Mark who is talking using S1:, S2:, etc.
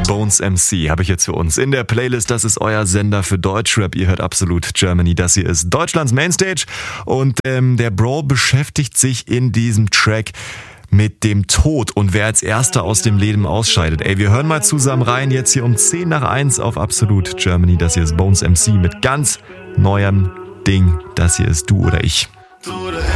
S1: Bones MC habe ich jetzt für uns in der Playlist. Das ist euer Sender für Deutschrap. Ihr hört Absolut Germany. Das hier ist Deutschlands Mainstage. Und der Bro beschäftigt sich in diesem Track mit dem Tod und wer als Erster aus dem Leben ausscheidet. Ey, wir hören mal zusammen rein, jetzt hier um 10 nach 1 auf Absolut Germany. Das hier ist Bones MC mit ganz neuem Ding. Das hier ist Du oder Ich.